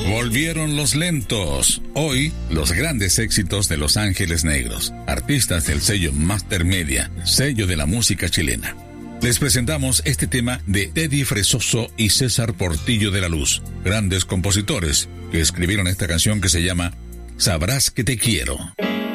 Volvieron los lentos. Hoy, los grandes éxitos de Los Ángeles Negros, artistas del sello Master Media, sello de la música chilena. Les presentamos este tema de Teddy Fresoso y César Portillo de la Luz, grandes compositores que escribieron esta canción que se llama Sabrás que te quiero.